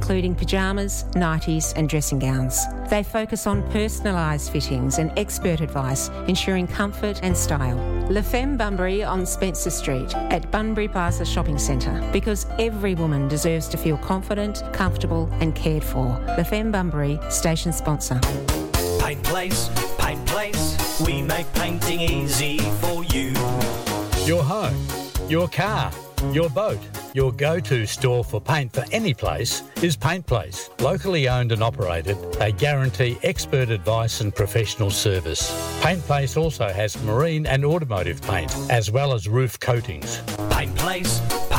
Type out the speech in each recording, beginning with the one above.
including pyjamas, nighties and dressing gowns. They focus on personalised fittings and expert advice, ensuring comfort and style. La Femme Bunbury on Spencer Street at Bunbury Plaza Shopping Centre, because every woman deserves to feel confident, comfortable and cared for. La Femme Bunbury, station sponsor. Paint Place, we make painting easy for you. Your home, your car, your boat, your go-to store for paint for any place is Paint Place. Locally owned and operated, they guarantee expert advice and professional service. Paint Place also has marine and automotive paint, as well as roof coatings. Paint Place,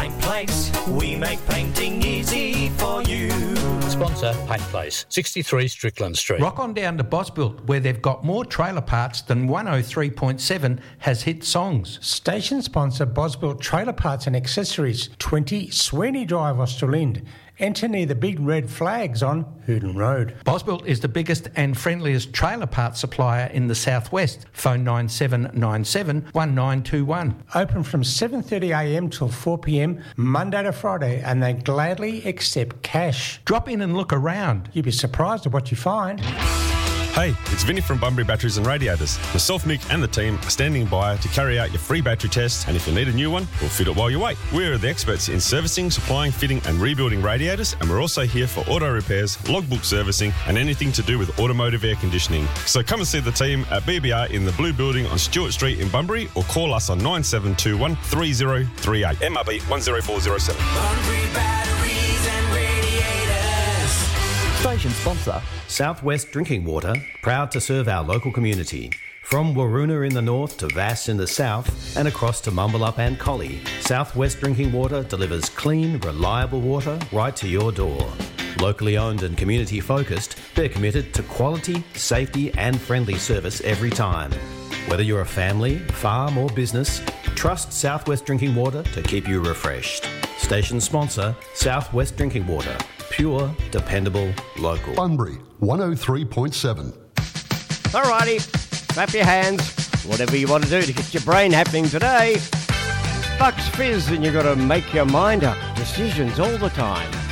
we make painting easy for you. Sponsor Paint Place, 63 Strickland Street. Rock on down to Bosbuilt, where they've got more trailer parts than 103.7 has hit songs. Station sponsor Bosbuilt Trailer Parts and Accessories, 20 Sweeney Drive, Australind. Enter near the big red flags on Hooden Road. Bosbuilt is the biggest and friendliest trailer parts supplier in the southwest. Phone 9797 1921. Open from 7:30am till 4pm, Monday to Friday, and they gladly accept cash. Drop in and look around. You'll be surprised at what you find. Hey, it's Vinny from Bunbury Batteries and Radiators. Myself, Mick and the team are standing by to carry out your free battery test, and if you need a new one, we'll fit it while you wait. We're the experts in servicing, supplying, fitting and rebuilding radiators, and we're also here for auto repairs, logbook servicing and anything to do with automotive air conditioning. So come and see the team at BBR in the Blue Building on Stewart Street in Bunbury, or call us on 9721 3038. MRB 10407. Bunbury Batteries and Radiators. Station sponsor, Southwest Drinking Water, proud to serve our local community. From Waroona in the north to Vass in the south and across to Mumbalup and Collie, Southwest Drinking Water delivers clean, reliable water right to your door. Locally owned and community focused, they're committed to quality, safety and friendly service every time. Whether you're a family, farm or business, trust Southwest Drinking Water to keep you refreshed. Station sponsor, Southwest Drinking Water. Pure, dependable, local. Bunbury, 103.7. Alrighty, clap your hands. Whatever you want to do to get your brain happening today. Bucks Fizz, and you've got to make your mind up. Decisions all the time.